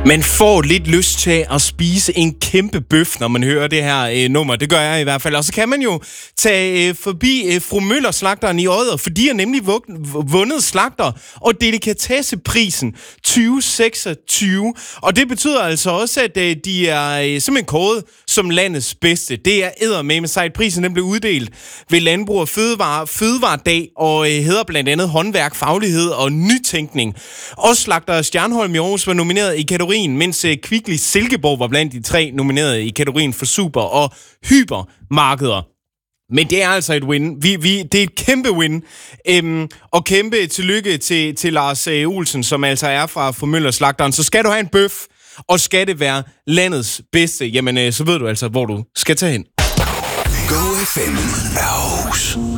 Man får lidt lyst til at spise en kæmpe bøf, når man hører det her nummer. Det gør jeg i hvert fald. Og så kan man jo tage forbi Fru Møller Slagteren i Odder, for de har nemlig vundet slagter- og delikatesseprisen 2026. Og det betyder altså også, at de er simpelthen kåret som landets bedste. Det er eddermame sejt. Prisen den blev uddelt ved Landbrug og Fødevaredag og hedder blandt andet håndværk, faglighed og nytænkning. Og slagter Stjernholm i Aarhus var nomineret i kategorien, mens Kvickly Silkeborg var blandt de 3 nomineret i kategorien for super- og hypermarkeder. Men det er altså et win. Det er et kæmpe win. Og kæmpe tillykke til Lars Olsen, som altså er fra Fru Møller Slagteren. Så skal du have en bøf, og skal det være landets bedste, jamen så ved du altså, hvor du skal tage hen. Go FM Aarhus.